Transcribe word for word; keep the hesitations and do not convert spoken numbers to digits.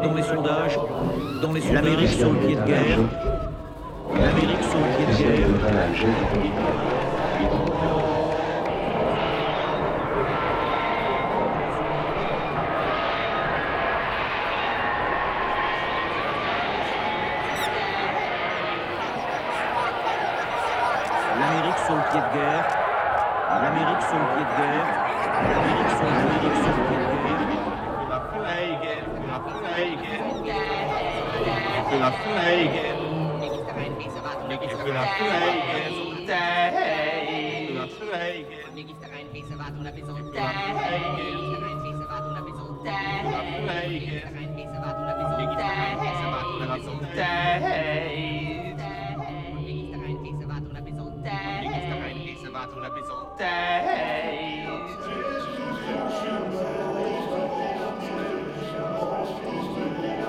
dans les sondages, dans les sondages, l'Amérique sur le pied de guerre, l'Amérique sur le pied de guerre. L'Amérique sur le pied de guerre, l'Amérique sur le pied de guerre, l'Amérique sur l'Amérique sur le pied de guerre. La Fleigen, ik wil la Fleigen, la Fleigen, ik wil la Fleigen, la Fleigen,